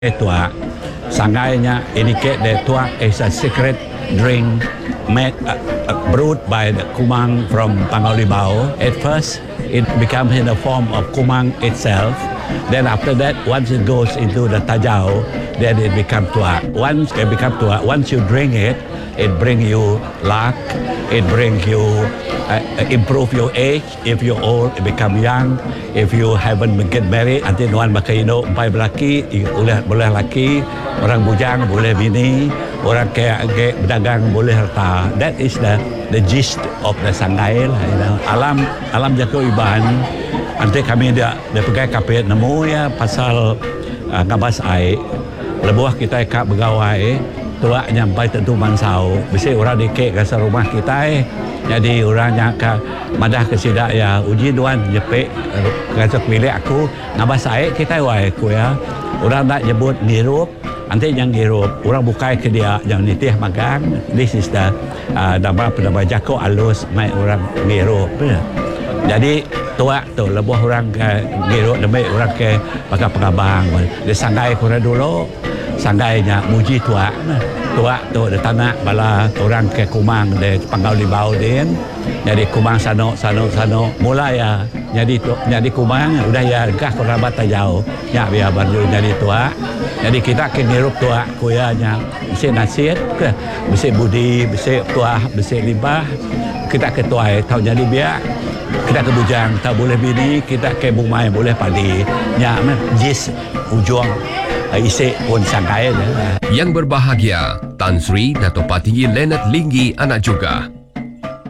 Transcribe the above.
Tuak, sanggainya indicate that tuak is a secret drink made brewed by the kumang from Pangaulibao. At first, it becomes in the form of kumang itself. Then after that, once it goes into the tajau, then it becomes tuak. Once it becomes tuak, once you drink it, it brings you luck. It brings you improve your age. If you're old, it become young. If you haven't get married, until one makaido, empat lelaki, boleh lelaki, orang bujang boleh bini, orang kaya berdagang boleh harta. That is the gist of the sanggai lah. You know. Alam Jago Iban, nanti kami dia pegang kapit nemu ya pasal ngabas air. Lebuah kita kak begawai, tuak nyampai tentu mansau. Bisa orang dikek ke rumah kita jadi orang yang madah ke sidak ya uji duan jepek kata milik aku ngabas air kita wai aku ya. Orang nak nyebut ngirup, nanti yang ngirup orang bukai ke dia yang nitih magang. This is the nama Jago alus mai orang ngirup. Jadi tuak tu lebuh orang ke ngirup demi orang ke pakai pengabang. Dia sanggai kurang dulu. Sanggainya muji tuak tu di tanah bala orang ke kumang di Pangaulibao din. Jadi kumang sano mulai ya jadi kumang udah ya gah kerabat jauh ya biar baru jadi tuak. Jadi kita ke ngirup tuak kuyanya bisa nasihat ke bisa budi bisa tuak bisa libah kita ke tuak tahu jadi biar kita ke bujang tak boleh bini kita ke bumai boleh padi nya jis ujung isi pun sangkai. Yang berbahagia, Tan Sri Dato' Patinggi Leonard Linggi anak juga.